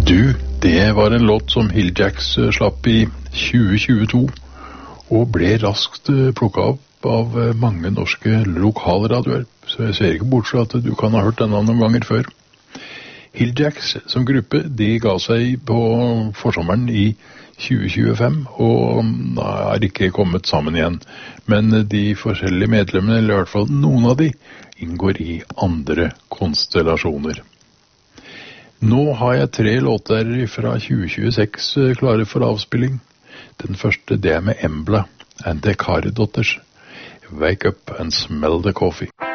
Du, det var en låt som Hilljacks slapp i 2022, og ble raskt plukket opp av mange norske lokalradioer, så jeg ser ikke bort fra at du kan ha hørt denne noen ganger før. Hilljacks som gruppe, de ga seg på forsommeren i 2025, og er ikke kommet sammen igjen. Men de forskjellige medlemmene, eller i hvert fall noen av de, inngår i andre konstellasjoner. Nå har jeg 3 låter fra 2026 klare for avspilling. Den første, det med Embla and the Karidotters. Wake up and smell the coffee.